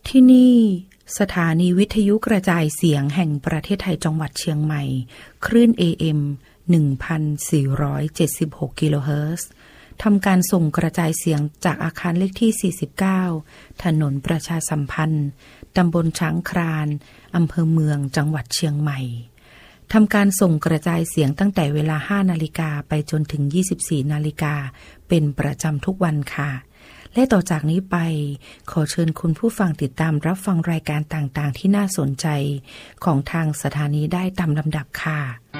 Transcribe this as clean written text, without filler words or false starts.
ที่นี่สถานีวิทยุกระจายเสียงแห่งประเทศไทยจังหวัดเชียงใหม่คลื่น AM 1476 กิโลเฮิรตซ์ทำการส่งกระจายเสียงจากอาคารเลขที่49ถนนประชาสัมพันธ์ตำบลช้างครานอำเภอเมืองจังหวัดเชียงใหม่ทำการส่งกระจายเสียงตั้งแต่เวลา 5 นาฬิกาไปจนถึง 24 นาฬิกาเป็นประจำทุกวันค่ะและต่อจากนี้ไปขอเชิญคุณผู้ฟังติดตามรับฟังรายการต่างๆที่น่าสนใจของทางสถานีได้ตามลำดับค่ะ